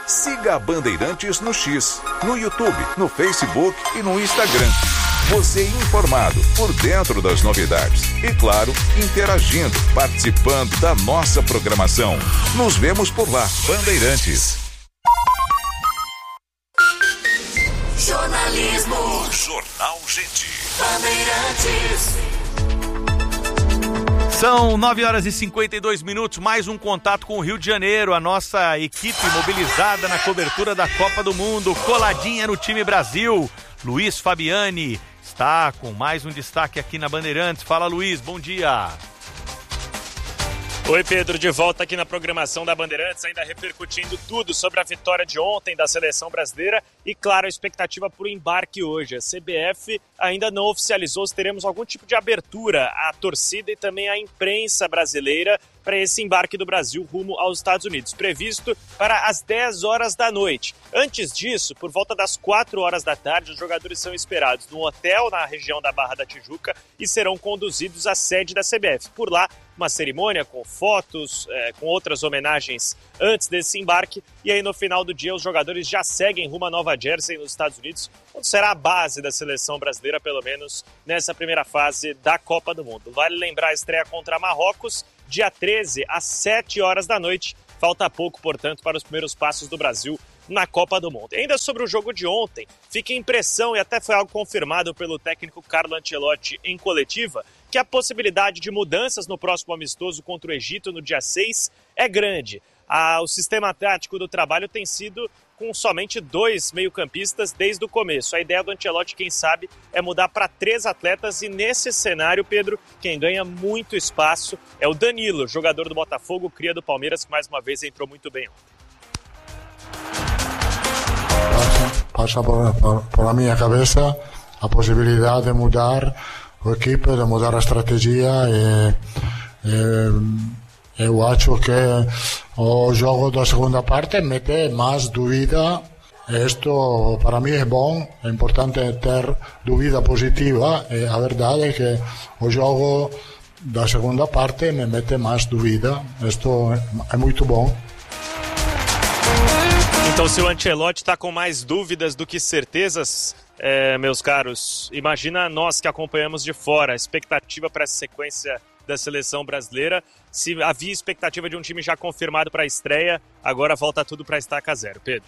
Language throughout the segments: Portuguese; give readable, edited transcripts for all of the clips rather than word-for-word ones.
Siga a Bandeirantes no X, no YouTube, no Facebook e no Instagram. Você informado, por dentro das novidades. E claro, interagindo, participando da nossa programação. Nos vemos por lá, Bandeirantes. Jornalismo. Jornal Gente. Bandeirantes. São 9h52, mais um contato com o Rio de Janeiro, a nossa equipe mobilizada na cobertura da Copa do Mundo, coladinha no time Brasil. Luiz Fabiani está com mais um destaque aqui na Bandeirantes. Fala, Luiz, bom dia. Oi, Pedro, de volta aqui na programação da Bandeirantes, ainda repercutindo tudo sobre a vitória de ontem da seleção brasileira e, claro, a expectativa para o embarque hoje. A CBF ainda não oficializou se teremos algum tipo de abertura à torcida e também à imprensa brasileira para esse embarque do Brasil rumo aos Estados Unidos, previsto para as 10 horas da noite. Antes disso, por volta das 4 horas da tarde, os jogadores são esperados num hotel na região da Barra da Tijuca e serão conduzidos à sede da CBF. Por lá, uma cerimônia com fotos, com outras homenagens antes desse embarque. E aí, no final do dia, os jogadores já seguem rumo a Nova Jersey, nos Estados Unidos, onde será a base da seleção brasileira, pelo menos nessa primeira fase da Copa do Mundo. Vale lembrar a estreia contra Marrocos, dia 13, às 7 horas da noite. Falta pouco, portanto, para os primeiros passos do Brasil na Copa do Mundo. E ainda sobre o jogo de ontem, fica a impressão, e até foi algo confirmado pelo técnico Carlo Ancelotti em coletiva, que a possibilidade de mudanças no próximo amistoso contra o Egito no dia 6 é grande. O sistema tático do trabalho tem sido com somente 2 meio-campistas desde o começo. A ideia do Ancelotti, quem sabe, é mudar para 3 atletas e nesse cenário, Pedro, quem ganha muito espaço é o Danilo, jogador do Botafogo, cria do Palmeiras, que mais uma vez entrou muito bem ontem. Passa por la minha cabeça a possibilidade de mudar o equipe, de mudar a estratégia eu acho que o jogo da segunda parte mete mais dúvida. Isto para mim é bom, é importante ter dúvida positiva. A verdade é que o jogo da segunda parte me mete mais dúvida. Isto é muito bom. Então, se o Ancelotti está com mais dúvidas do que certezas, meus caros, imagina nós que acompanhamos de fora a expectativa para essa sequência da seleção brasileira. Se havia expectativa de um time já confirmado para a estreia, agora volta tudo para estaca zero. Pedro.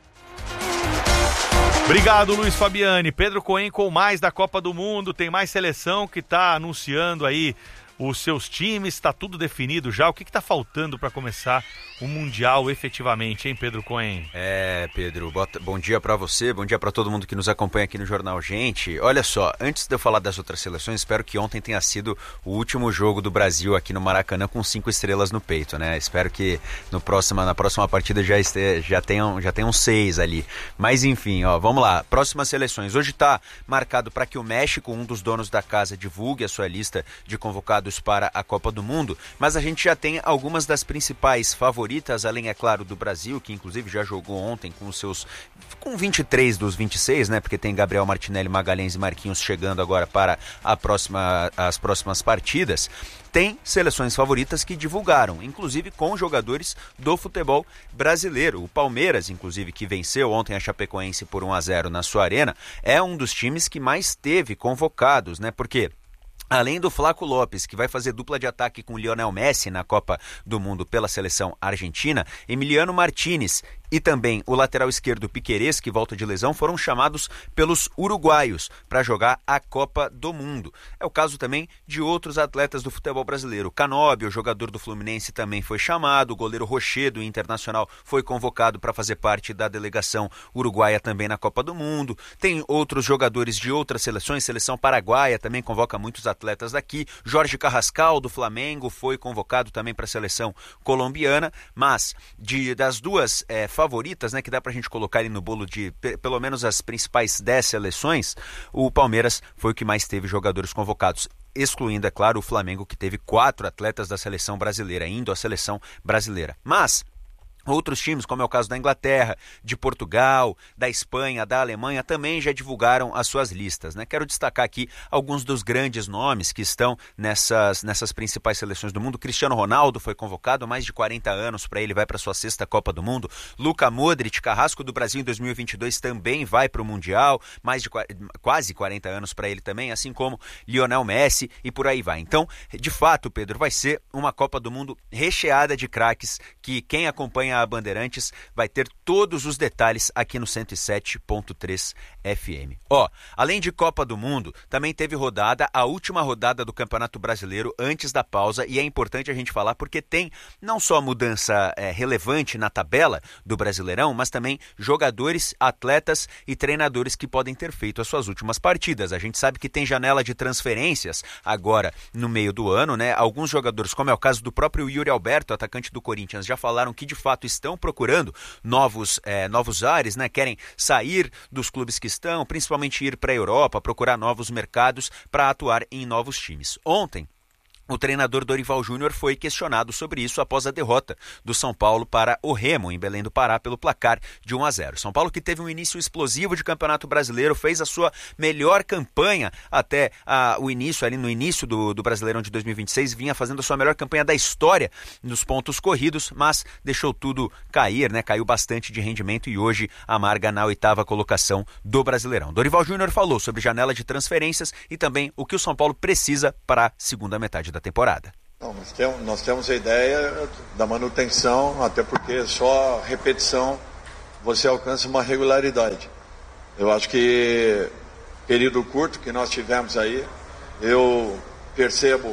Obrigado, Luiz Fabiani. Pedro Cohen com mais da Copa do Mundo. Tem mais seleção que está anunciando aí os seus times, está tudo definido já. O que está faltando para começar o Mundial efetivamente, hein, Pedro Cohen? Pedro, bom dia para você, bom dia para todo mundo que nos acompanha aqui no Jornal Gente. Olha só, antes de eu falar das outras seleções, espero que ontem tenha sido o último jogo do Brasil aqui no Maracanã com 5 estrelas no peito, né? Espero que na próxima partida já tenham 6 ali. Mas enfim, vamos lá. Próximas seleções. Hoje está marcado para que o México, um dos donos da casa, divulgue a sua lista de convocados para a Copa do Mundo, mas a gente já tem algumas das principais favoritas, além, é claro, do Brasil, que inclusive já jogou ontem com 23 dos 26, né? Porque tem Gabriel Martinelli, Magalhães e Marquinhos chegando agora para as próximas partidas. Tem seleções favoritas que divulgaram, inclusive com jogadores do futebol brasileiro. O Palmeiras, inclusive, que venceu ontem a Chapecoense por 1-0 na sua arena, é um dos times que mais teve convocados, né? Porque além do Flaco Lopes, que vai fazer dupla de ataque com Lionel Messi na Copa do Mundo pela seleção argentina, Emiliano Martínez e também o lateral esquerdo Piquerez, que volta de lesão, foram chamados pelos uruguaios para jogar a Copa do Mundo. É o caso também de outros atletas do futebol brasileiro. Canóbio, o jogador do Fluminense, também foi chamado. O goleiro Rocher, do Internacional, foi convocado para fazer parte da delegação uruguaia também na Copa do Mundo. Tem outros jogadores de outras seleções. Seleção paraguaia também convoca muitos atletas daqui. Jorge Carrascal, do Flamengo, foi convocado também para a seleção colombiana. Mas das duas favoritas, né, que dá pra gente colocar ali no bolo de pelo menos as principais 10 seleções, o Palmeiras foi o que mais teve jogadores convocados, excluindo, é claro, o Flamengo, que teve 4 atletas da seleção brasileira, indo à seleção brasileira. Mas Outros times, como é o caso da Inglaterra, de Portugal, da Espanha, da Alemanha, também já divulgaram as suas listas, né? Quero destacar aqui alguns dos grandes nomes que estão nessas principais seleções do mundo. Cristiano Ronaldo foi convocado, mais de 40 anos para ele, vai para sua 6ª Copa do Mundo. Luka Modric, carrasco do Brasil em 2022, também vai para o Mundial, quase 40 anos para ele também, assim como Lionel Messi e por aí vai. Então, de fato, Pedro, vai ser uma Copa do Mundo recheada de craques que quem acompanha a Bandeirantes vai ter todos os detalhes aqui no 107.3 FM. Além de Copa do Mundo, também teve a última rodada do Campeonato Brasileiro antes da pausa, e é importante a gente falar porque tem não só mudança relevante na tabela do Brasileirão, mas também jogadores, atletas e treinadores que podem ter feito as suas últimas partidas. A gente sabe que tem janela de transferências agora no meio do ano, né? Alguns jogadores, como é o caso do próprio Yuri Alberto, atacante do Corinthians, já falaram que de fato estão procurando novos ares, né? Querem sair dos clubes que estão, principalmente ir para a Europa, procurar novos mercados para atuar em novos times. Ontem, o treinador Dorival Júnior foi questionado sobre isso após a derrota do São Paulo para o Remo, em Belém do Pará, pelo placar de 1-0. São Paulo, que teve um início explosivo de Campeonato Brasileiro, fez a sua melhor campanha até o início, ali no início do Brasileirão de 2026, vinha fazendo a sua melhor campanha da história nos pontos corridos, mas deixou tudo cair, né? Caiu bastante de rendimento e hoje amarga na 8ª colocação do Brasileirão. Dorival Júnior falou sobre janela de transferências e também o que o São Paulo precisa para a segunda metade da temporada. Nós temos a ideia da manutenção, até porque só repetição você alcança uma regularidade. Eu acho que período curto que nós tivemos aí, eu percebo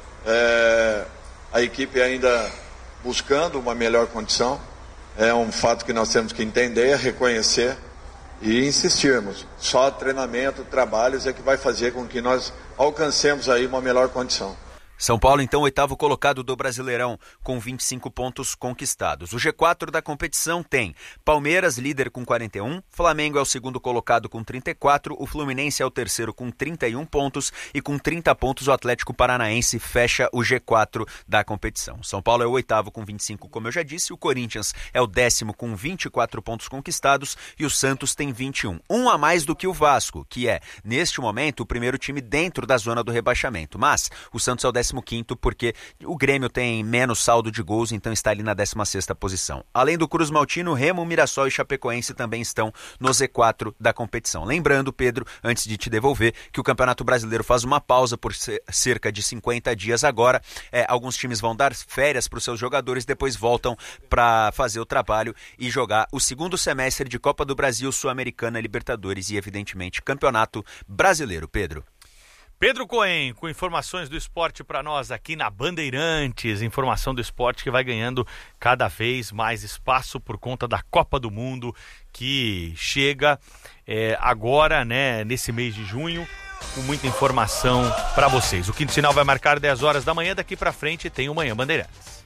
a equipe ainda buscando uma melhor condição. É um fato que nós temos que entender, reconhecer e insistirmos. Só treinamento, trabalhos é que vai fazer com que nós alcancemos aí uma melhor condição. São Paulo, então, 8º colocado do Brasileirão, com 25 pontos conquistados. O G4 da competição tem Palmeiras, líder com 41, Flamengo é o 2º colocado com 34, o Fluminense é o 3º com 31 pontos e com 30 pontos o Atlético Paranaense fecha o G4 da competição. São Paulo é o 8º com 25, como eu já disse, o Corinthians é o 10º com 24 pontos conquistados e o Santos tem 21, um a mais do que o Vasco, que é, neste momento, o primeiro time dentro da zona do rebaixamento. Mas o Santos é o 15º porque o Grêmio tem menos saldo de gols, então está ali na 16ª posição. Além do Cruz Maltino, Remo, Mirassol e Chapecoense também estão no Z4 da competição. Lembrando, Pedro, antes de te devolver, que o Campeonato Brasileiro faz uma pausa por cerca de 50 dias agora. Alguns times vão dar férias para os seus jogadores, depois voltam para fazer o trabalho e jogar o segundo semestre de Copa do Brasil, Sul-Americana, Libertadores e, evidentemente, Campeonato Brasileiro. Pedro Cohen, com informações do esporte para nós aqui na Bandeirantes, informação do esporte que vai ganhando cada vez mais espaço por conta da Copa do Mundo, que chega agora, né, nesse mês de junho, com muita informação para vocês. O Quinto Sinal vai marcar 10 horas da manhã, daqui para frente tem o Manhã Bandeirantes.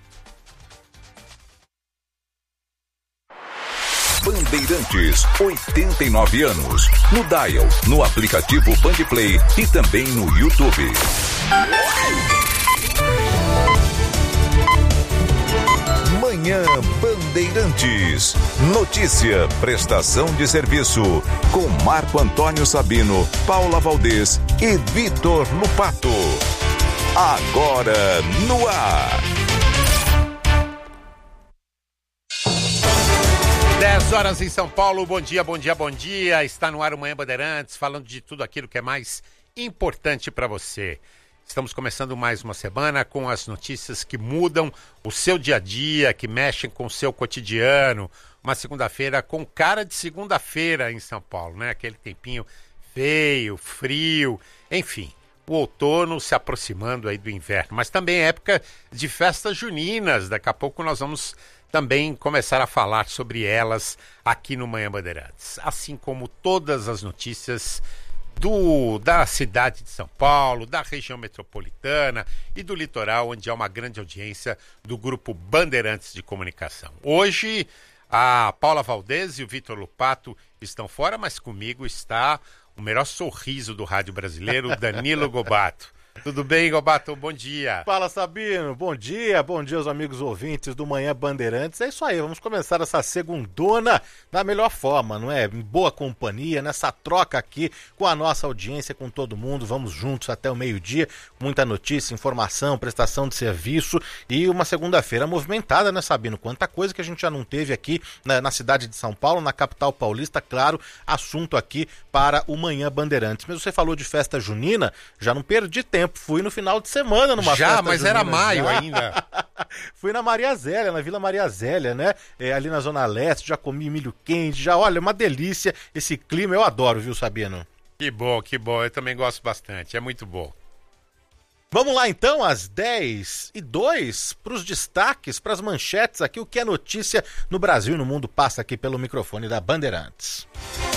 Bandeirantes, 89 anos. No Dial, no aplicativo Bandplay e também no YouTube. Manhã Bandeirantes. Notícia, prestação de serviço. Com Marco Antônio Sabino, Paula Valdez e Vitor Lupato. Agora no ar. 10 horas em São Paulo, bom dia. Está no ar o Manhã Bandeirantes, falando de tudo aquilo que é mais importante para você. Estamos começando mais uma semana com as notícias que mudam o seu dia a dia, que mexem com o seu cotidiano. Uma segunda-feira com cara de segunda-feira em São Paulo, né? Aquele tempinho feio, frio, enfim. O outono se aproximando aí do inverno, mas também é época de festas juninas. Daqui a pouco nós vamos também começar a falar sobre elas aqui no Manhã Bandeirantes. Assim como todas as notícias da cidade de São Paulo, da região metropolitana e do litoral, onde há uma grande audiência do grupo Bandeirantes de Comunicação. Hoje, a Paula Valdez e o Vitor Lupato estão fora, mas comigo está o melhor sorriso do rádio brasileiro, Danilo Gobato. Tudo bem, Gobato? Bom dia. Fala, Sabino. Bom dia aos amigos ouvintes do Manhã Bandeirantes. É isso aí, vamos começar essa segundona da melhor forma, não é? Em boa companhia, nessa troca aqui com a nossa audiência, com todo mundo. Vamos juntos até o meio-dia, muita notícia, informação, prestação de serviço e uma segunda-feira movimentada, né, Sabino? Quanta coisa que a gente já não teve aqui na cidade de São Paulo, na capital paulista, claro, assunto aqui para o Manhã Bandeirantes. Mas você falou de festa junina, já não perdi tempo, fui no final de semana numa festa junina. Mas era maio ainda. Fui na Maria Zélia, na Vila Maria Zélia, né? Ali na Zona Leste, já comi milho quente, olha, uma delícia esse clima, eu adoro, viu, Sabino? Que bom, eu também gosto bastante, é muito bom. Vamos lá então, às 10h02, para os destaques, para as manchetes aqui, o que é notícia no Brasil e no mundo passa aqui pelo microfone da Bandeirantes.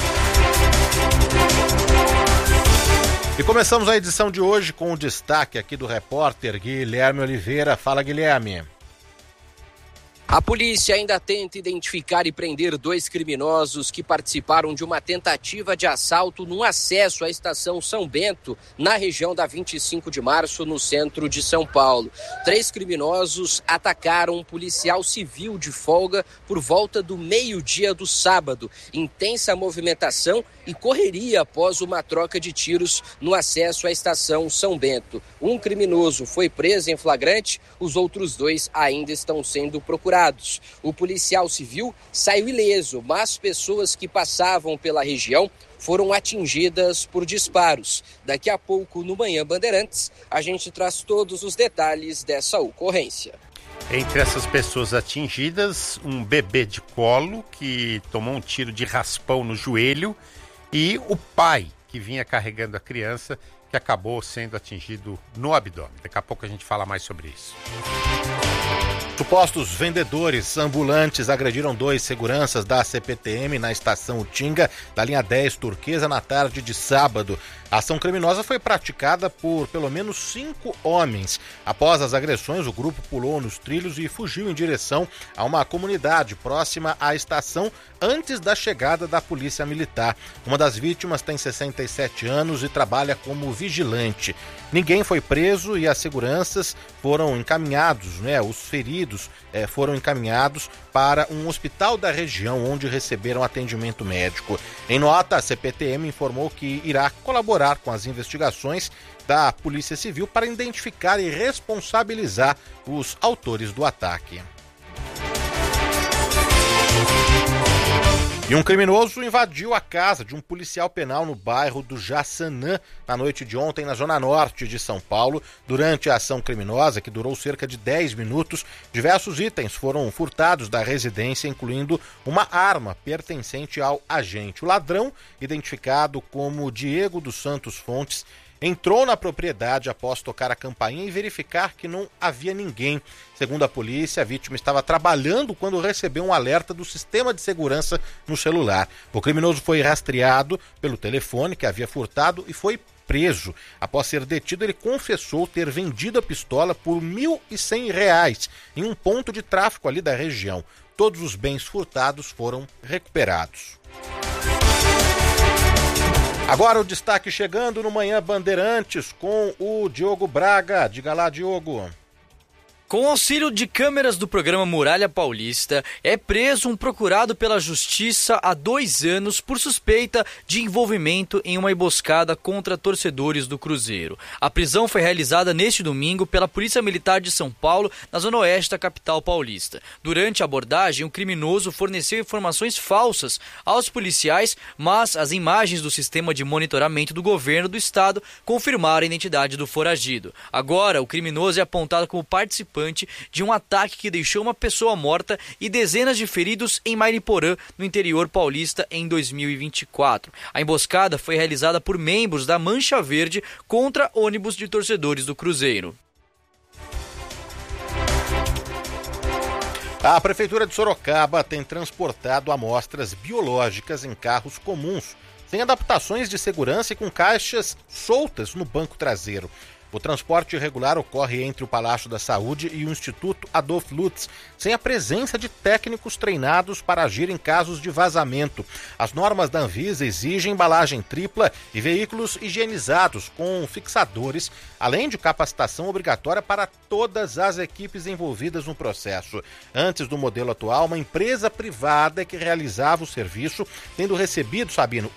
E começamos a edição de hoje com o destaque aqui do repórter Guilherme Oliveira. Fala, Guilherme. A polícia ainda tenta identificar e prender 2 criminosos que participaram de uma tentativa de assalto num acesso à estação São Bento, na região da 25 de março, no centro de São Paulo. 3 criminosos atacaram um policial civil de folga por volta do meio-dia do sábado. Intensa movimentação e correria após uma troca de tiros no acesso à estação São Bento. Um criminoso foi preso em flagrante, os outros 2 ainda estão sendo procurados. O policial civil saiu ileso, mas pessoas que passavam pela região foram atingidas por disparos. Daqui a pouco, no Manhã Bandeirantes, a gente traz todos os detalhes dessa ocorrência. Entre essas pessoas atingidas, um bebê de colo que tomou um tiro de raspão no joelho e o pai que vinha carregando a criança que acabou sendo atingido no abdômen. Daqui a pouco a gente fala mais sobre isso. Supostos vendedores ambulantes agrediram 2 seguranças da CPTM na estação Utinga, da linha 10 Turquesa, na tarde de sábado. A ação criminosa foi praticada por pelo menos 5 homens. Após as agressões, o grupo pulou nos trilhos e fugiu em direção a uma comunidade próxima à estação antes da chegada da polícia militar. Uma das vítimas tem 67 anos e trabalha como vigilante. Ninguém foi preso e as seguranças foram encaminhados, os feridos foram encaminhados para um hospital da região onde receberam atendimento médico. Em nota, a CPTM informou que irá colaborar com as investigações da Polícia Civil para identificar e responsabilizar os autores do ataque. E um criminoso invadiu a casa de um policial penal no bairro do Jaçanã na noite de ontem, na zona norte de São Paulo. Durante a ação criminosa, que durou cerca de 10 minutos, diversos itens foram furtados da residência, incluindo uma arma pertencente ao agente. O ladrão, identificado como Diego dos Santos Fontes, entrou na propriedade após tocar a campainha e verificar que não havia ninguém. Segundo a polícia, a vítima estava trabalhando quando recebeu um alerta do sistema de segurança no celular. O criminoso foi rastreado pelo telefone que havia furtado e foi preso. Após ser detido, ele confessou ter vendido a pistola por R$ 1.100 em um ponto de tráfico ali da região. Todos os bens furtados foram recuperados. Agora o destaque chegando no Manhã Bandeirantes com o Diogo Braga. Diga lá, Diogo. Com o auxílio de câmeras do programa Muralha Paulista, é preso um procurado pela Justiça há 2 anos por suspeita de envolvimento em uma emboscada contra torcedores do Cruzeiro. A prisão foi realizada neste domingo pela Polícia Militar de São Paulo, na zona oeste da capital paulista. Durante a abordagem, o criminoso forneceu informações falsas aos policiais, mas as imagens do sistema de monitoramento do governo do estado confirmaram a identidade do foragido. Agora, o criminoso é apontado como participante de um ataque que deixou uma pessoa morta e dezenas de feridos em Mariporã, no interior paulista, em 2024. A emboscada foi realizada por membros da Mancha Verde contra ônibus de torcedores do Cruzeiro. A Prefeitura de Sorocaba tem transportado amostras biológicas em carros comuns, sem adaptações de segurança e com caixas soltas no banco traseiro. O transporte irregular ocorre entre o Palácio da Saúde e o Instituto Adolf Lutz, sem a presença de técnicos treinados para agir em casos de vazamento. As normas da Anvisa exigem embalagem tripla e veículos higienizados com fixadores, além de capacitação obrigatória para todas as equipes envolvidas no processo. Antes do modelo atual, uma empresa privada que realizava o serviço, tendo recebido, Sabino,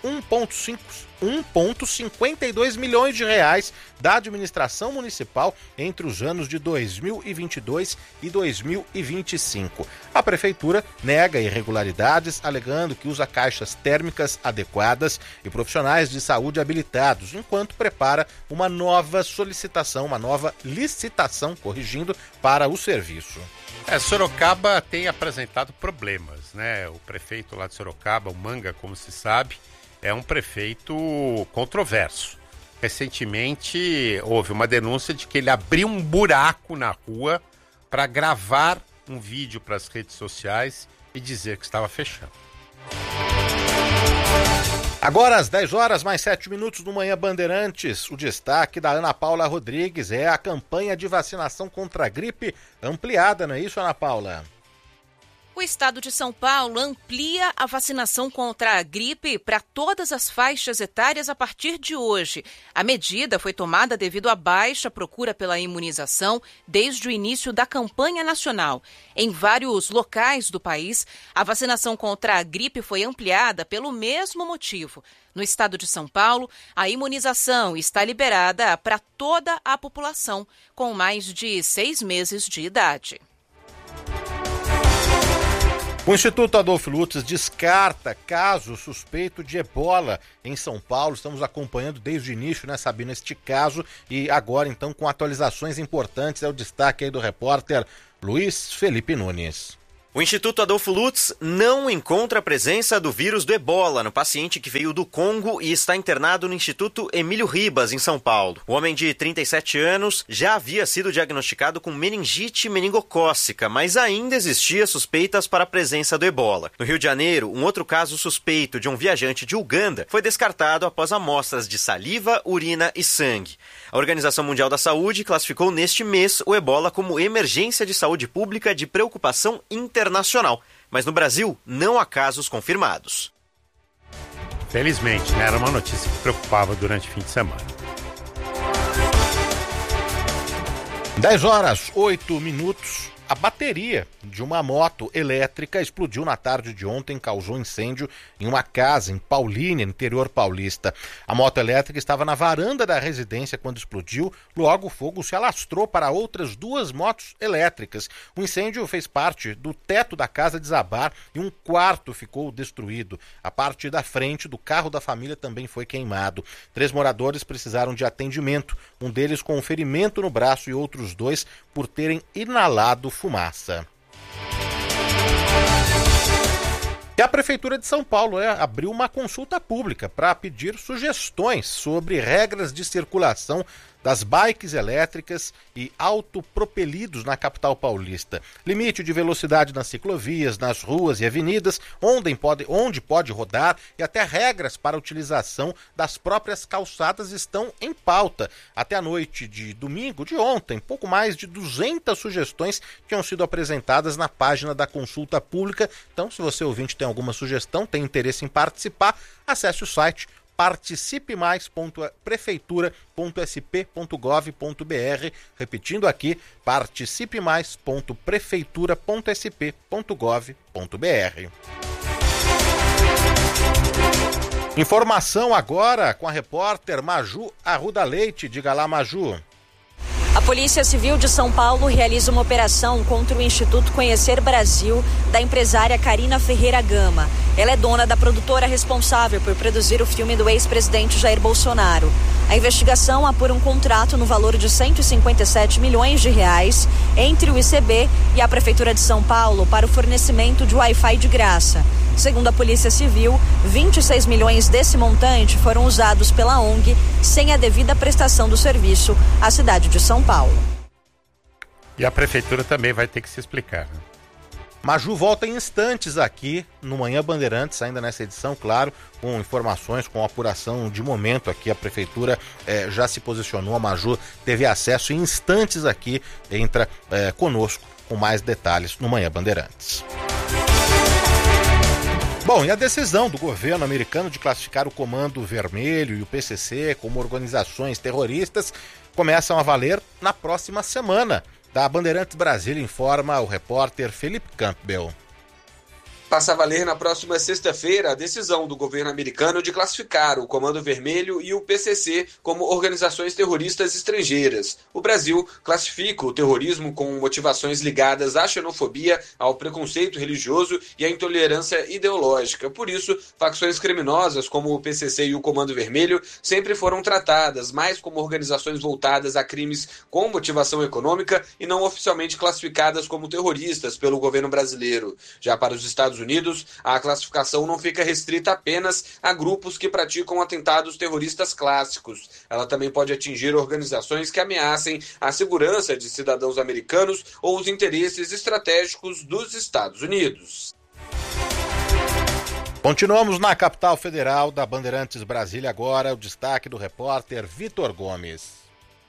1,52 milhões de reais da administração municipal entre os anos de 2022 e 2025. A prefeitura nega irregularidades, alegando que usa caixas térmicas adequadas e profissionais de saúde habilitados, enquanto prepara uma nova licitação, para o serviço. Sorocaba tem apresentado problemas, né? O prefeito lá de Sorocaba, o Manga, como se sabe, é um prefeito controverso. Recentemente houve uma denúncia de que ele abriu um buraco na rua para gravar um vídeo para as redes sociais e dizer que estava fechando. Agora, às 10 horas, mais 7 minutos no Manhã Bandeirantes, o destaque da Ana Paula Rodrigues é a campanha de vacinação contra a gripe ampliada, não é isso, Ana Paula? O estado de São Paulo amplia a vacinação contra a gripe para todas as faixas etárias a partir de hoje. A medida foi tomada devido à baixa procura pela imunização desde o início da campanha nacional. Em vários locais do país, a vacinação contra a gripe foi ampliada pelo mesmo motivo. No estado de São Paulo, a imunização está liberada para toda a população com mais de 6 meses de idade. O Instituto Adolf Lutz descarta caso suspeito de ebola em São Paulo. Estamos acompanhando desde o início, né, Sabina, este caso. E agora, então, com atualizações importantes, é o destaque aí do repórter Luiz Felipe Nunes. O Instituto Adolf Lutz não encontra a presença do vírus do ebola no paciente que veio do Congo e está internado no Instituto Emílio Ribas, em São Paulo. O homem de 37 anos já havia sido diagnosticado com meningite meningocócica, mas ainda existia suspeitas para a presença do ebola. No Rio de Janeiro, um outro caso suspeito de um viajante de Uganda foi descartado após amostras de saliva, urina e sangue. A Organização Mundial da Saúde classificou neste mês o ebola como emergência de saúde pública de preocupação internacional, mas no Brasil não há casos confirmados. Felizmente, né? Era uma notícia que preocupava durante o fim de semana. 10 horas, 8 minutos. A bateria de uma moto elétrica explodiu na tarde de ontem, causou incêndio em uma casa em Paulínia, interior paulista. A moto elétrica estava na varanda da residência quando explodiu, logo o fogo se alastrou para outras 2 motos elétricas. O incêndio fez parte do teto da casa desabar e um quarto ficou destruído. A parte da frente do carro da família também foi queimado. 3 moradores precisaram de atendimento, um deles com um ferimento no braço e outros 2 por terem inalado fumaça. E a Prefeitura de São Paulo abriu uma consulta pública para pedir sugestões sobre regras de circulação das bikes elétricas e autopropelidos na capital paulista. Limite de velocidade nas ciclovias, nas ruas e avenidas, onde pode rodar, e até regras para a utilização das próprias calçadas estão em pauta. Até a noite de domingo de ontem, pouco mais de 200 sugestões tinham sido apresentadas na página da consulta pública. Então, se você ouvinte tem alguma sugestão, tem interesse em participar, acesse o site participemais.prefeitura.sp.gov.br, repetindo aqui, participemais.prefeitura.sp.gov.br. Informação agora com a repórter Maju Arruda Leite. Diga lá, Maju. A Polícia Civil de São Paulo realiza uma operação contra o Instituto Conhecer Brasil da empresária Karina Ferreira Gama. Ela é dona da produtora responsável por produzir o filme do ex-presidente Jair Bolsonaro. A investigação apura um contrato no valor de 157 milhões de reais entre o ICB e a Prefeitura de São Paulo para o fornecimento de Wi-Fi de graça. Segundo a Polícia Civil, 26 milhões desse montante foram usados pela ONG sem a devida prestação do serviço à cidade de São Paulo. E a Prefeitura também vai ter que se explicar, né? Maju volta em instantes aqui no Manhã Bandeirantes, ainda nessa edição, claro, com informações, com apuração de momento aqui. A Prefeitura já se posicionou, a Maju teve acesso em instantes aqui, entra conosco com mais detalhes no Manhã Bandeirantes. Bom, e a decisão do governo americano de classificar o Comando Vermelho e o PCC como organizações terroristas começam a valer na próxima semana. Da Bandeirantes Brasília informa o repórter Felipe Campbell. Passa a valer na próxima sexta-feira a decisão do governo americano de classificar o Comando Vermelho e o PCC como organizações terroristas estrangeiras. O Brasil classifica o terrorismo com motivações ligadas à xenofobia, ao preconceito religioso e à intolerância ideológica. Por isso, facções criminosas como o PCC e o Comando Vermelho sempre foram tratadas mais como organizações voltadas a crimes com motivação econômica e não oficialmente classificadas como terroristas pelo governo brasileiro. Já para os Estados Unidos, a classificação não fica restrita apenas a grupos que praticam atentados terroristas clássicos. Ela também pode atingir organizações que ameacem a segurança de cidadãos americanos ou os interesses estratégicos dos Estados Unidos. Continuamos na capital federal da Bandeirantes Brasília agora, o destaque do repórter Vitor Gomes.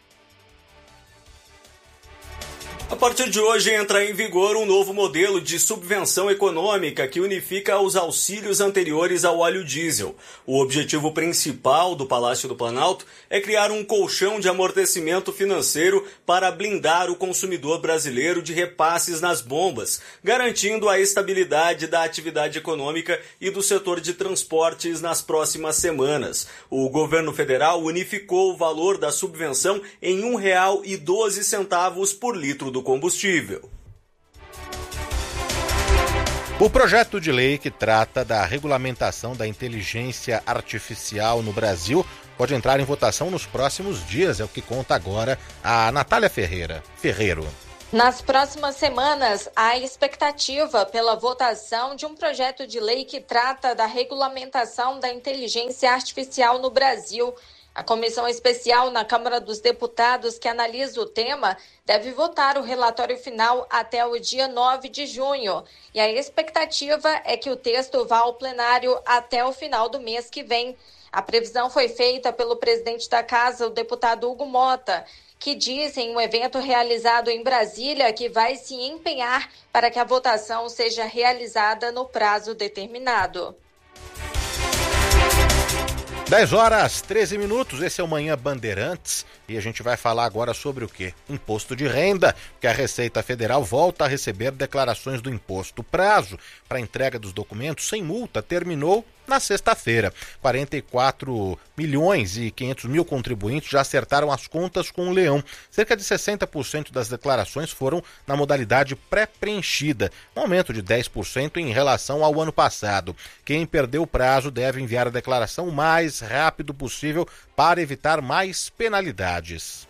A partir de hoje entra em vigor um novo modelo de subvenção econômica que unifica os auxílios anteriores ao óleo diesel. O objetivo principal do Palácio do Planalto é criar um colchão de amortecimento financeiro para blindar o consumidor brasileiro de repasses nas bombas, garantindo a estabilidade da atividade econômica e do setor de transportes nas próximas semanas. O governo federal unificou o valor da subvenção em R$ 1,12 por litro do combustível. O projeto de lei que trata da regulamentação da inteligência artificial no Brasil pode entrar em votação nos próximos dias, é o que conta agora a Natália Ferreiro. Nas próximas semanas, há expectativa pela votação de um projeto de lei que trata da regulamentação da inteligência artificial no Brasil. A comissão especial na Câmara dos Deputados que analisa o tema deve votar o relatório final até o dia 9 de junho. E a expectativa é que o texto vá ao plenário até o final do mês que vem. A previsão foi feita pelo presidente da Casa, o deputado Hugo Mota, que diz em um evento realizado em Brasília que vai se empenhar para que a votação seja realizada no prazo determinado. 10h13, esse é o Manhã Bandeirantes e a gente vai falar agora sobre o quê? Imposto de renda, que a Receita Federal volta a receber declarações do imposto. O prazo para entrega dos documentos sem multa terminou na sexta-feira. 44 milhões e 500 mil contribuintes já acertaram as contas com o leão. Cerca de 60% das declarações foram na modalidade pré-preenchida, um aumento de 10% em relação ao ano passado. Quem perdeu o prazo deve enviar a declaração o mais rápido possível para evitar mais penalidades.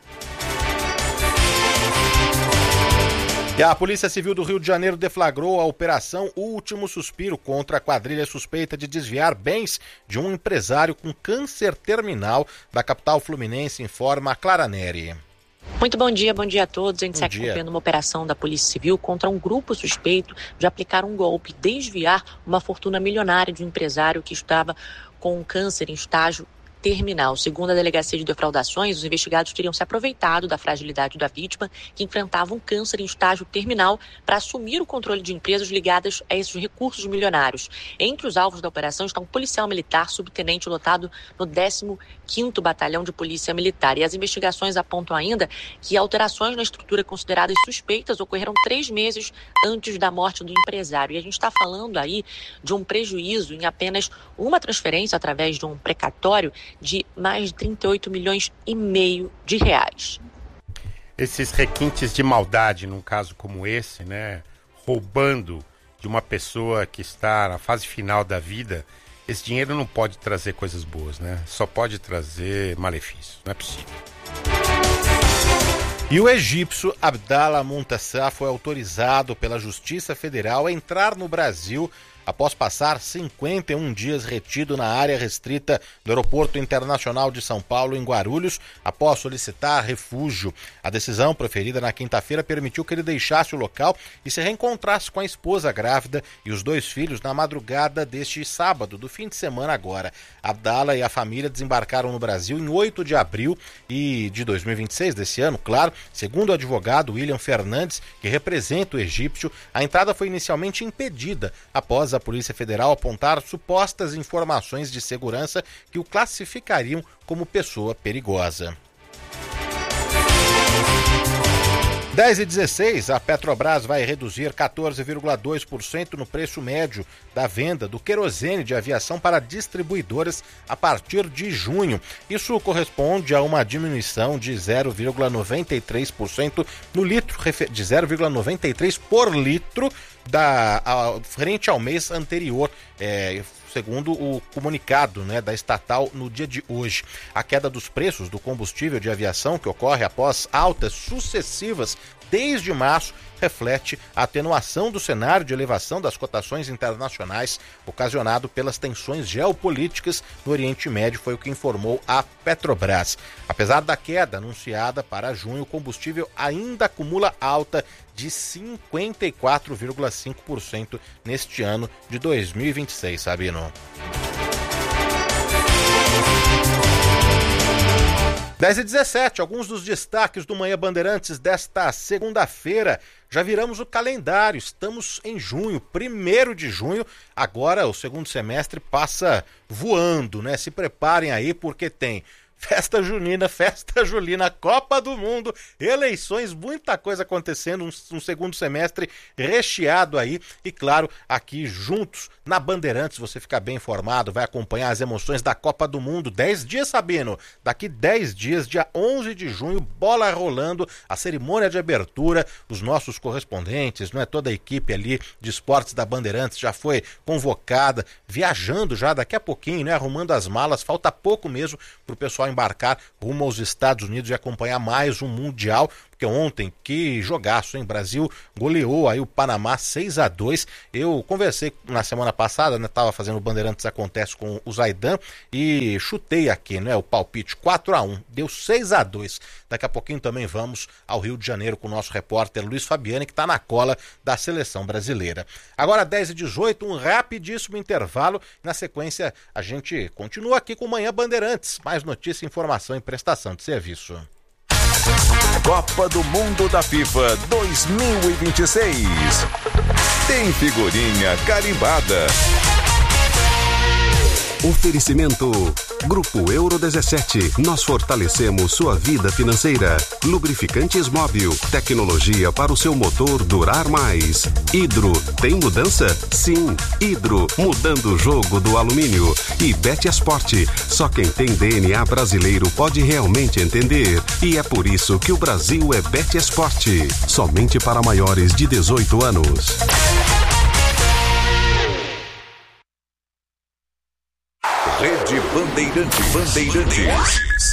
E a Polícia Civil do Rio de Janeiro deflagrou a Operação Último Suspiro contra a quadrilha suspeita de desviar bens de um empresário com câncer terminal da capital fluminense, informa a Clara Neri. Muito bom dia a todos. A gente segue acompanhando uma operação da Polícia Civil contra um grupo suspeito de aplicar um golpe, desviar uma fortuna milionária de um empresário que estava com câncer em estágio terminal. Segundo a Delegacia de Defraudações, os investigados teriam se aproveitado da fragilidade da vítima, que enfrentava um câncer em estágio terminal, para assumir o controle de empresas ligadas a esses recursos milionários. Entre os alvos da operação está um policial militar subtenente lotado no 15º Batalhão de Polícia Militar. E as investigações apontam ainda que alterações na estrutura consideradas suspeitas ocorreram 3 meses antes da morte do empresário. E a gente está falando aí de um prejuízo em apenas uma transferência através de um precatório de mais de 38 milhões e meio de reais. Esses requintes de maldade, num caso como esse, né, roubando de uma pessoa que está na fase final da vida, esse dinheiro não pode trazer coisas boas, né? Só pode trazer malefícios, não é possível. E o egípcio Abdallah Montassar foi autorizado pela Justiça Federal a entrar no Brasil após passar 51 dias retido na área restrita do Aeroporto Internacional de São Paulo, em Guarulhos, após solicitar refúgio. A decisão, proferida na quinta-feira, permitiu que ele deixasse o local e se reencontrasse com a esposa grávida e os 2 filhos na madrugada deste sábado, do fim de semana agora. Abdala e a família desembarcaram no Brasil em 8 de abril de 2026, desse ano, claro. Segundo o advogado William Fernandes, que representa o egípcio, a entrada foi inicialmente impedida após a Polícia Federal apontar supostas informações de segurança que o classificariam como pessoa perigosa. 10h16, a Petrobras vai reduzir 14,2% no preço médio da venda do querosene de aviação para distribuidoras a partir de junho. Isso corresponde a uma diminuição de 0,93% no litro, de 0,93 por litro frente ao mês anterior, segundo o comunicado, da estatal no dia de hoje. A queda dos preços do combustível de aviação, que ocorre após altas sucessivas desde março, reflete a atenuação do cenário de elevação das cotações internacionais ocasionado pelas tensões geopolíticas no Oriente Médio, foi o que informou a Petrobras. Apesar da queda anunciada para junho, o combustível ainda acumula alta de 54,5% neste ano de 2026, Sabino. 10h17, alguns dos destaques do Manhã Bandeirantes desta segunda-feira. Já viramos o calendário, estamos em junho, 1º de junho, agora o segundo semestre passa voando, Se preparem aí porque tem festa junina, festa julina, Copa do Mundo, eleições, muita coisa acontecendo, um segundo semestre recheado aí e claro, aqui juntos na Bandeirantes você fica bem informado, vai acompanhar as emoções da Copa do Mundo, 10 dias, Sabino, daqui 10 dias, dia 11 de junho, bola rolando, a cerimônia de abertura, os nossos correspondentes, toda a equipe ali de esportes da Bandeirantes já foi convocada, viajando já daqui a pouquinho, arrumando as malas, falta pouco mesmo pro pessoal embarcar rumo aos Estados Unidos e acompanhar mais um Mundial, porque ontem, que jogaço, Brasil goleou aí o Panamá 6-2. Eu conversei na semana passada, estava fazendo o Bandeirantes Acontece com o Zaidan e chutei aqui, o palpite 4-1, deu 6-2. Daqui a pouquinho também vamos ao Rio de Janeiro com o nosso repórter Luiz Fabiani, que está na cola da seleção brasileira. Agora 10h18, um rapidíssimo intervalo. Na sequência, a gente continua aqui com o Manhã Bandeirantes. Mais notícia, informação e prestação de serviço. Copa do Mundo da FIFA 2026. Tem figurinha carimbada. Oferecimento Grupo Euro 17. Nós fortalecemos sua vida financeira. Lubrificantes Móbil. Tecnologia para o seu motor durar mais. Hidro. Tem mudança? Sim. Hidro. Mudando o jogo do alumínio. E Betesport. Só quem tem DNA brasileiro pode realmente entender. E é por isso que o Brasil é Betesport. Somente para maiores de 18 anos. Rede Bandeirantes.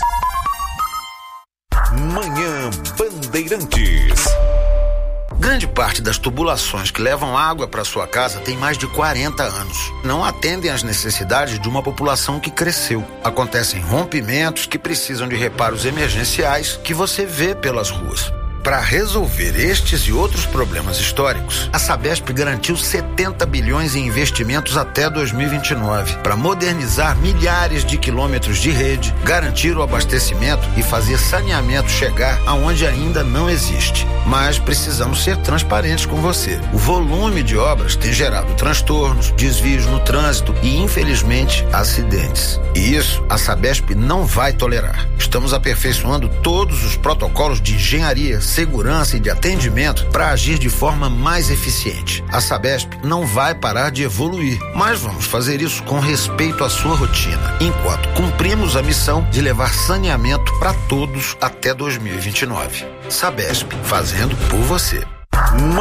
Manhã Bandeirantes. Grande parte das tubulações que levam água para sua casa tem mais de 40 anos. Não atendem às necessidades de uma população que cresceu. Acontecem rompimentos que precisam de reparos emergenciais que você vê pelas ruas. Para resolver estes e outros problemas históricos, a Sabesp garantiu 70 bilhões em investimentos até 2029 para modernizar milhares de quilômetros de rede, garantir o abastecimento e fazer saneamento chegar aonde ainda não existe. Mas precisamos ser transparentes com você. O volume de obras tem gerado transtornos, desvios no trânsito e, infelizmente, acidentes. E isso a Sabesp não vai tolerar. Estamos aperfeiçoando todos os protocolos de engenharia, segurança e de atendimento para agir de forma mais eficiente. A Sabesp não vai parar de evoluir, mas vamos fazer isso com respeito à sua rotina, enquanto cumprimos a missão de levar saneamento para todos até 2029. Sabesp, fazendo por você.